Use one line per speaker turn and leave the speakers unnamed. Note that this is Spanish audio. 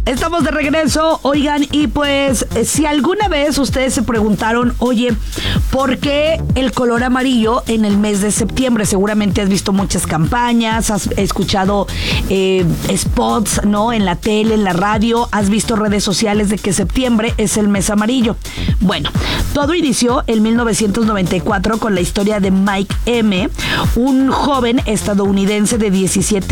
Estamos de regreso, oigan, y pues si alguna vez ustedes se preguntaron, oye, ¿por qué el color amarillo en el mes de septiembre? Seguramente has visto muchas campañas, has escuchado spots, ¿no? En la tele, en la radio, has visto redes sociales de que septiembre es el mes amarillo. Bueno, todo inició en 1994 con la historia de Mike M., un joven estadounidense de 17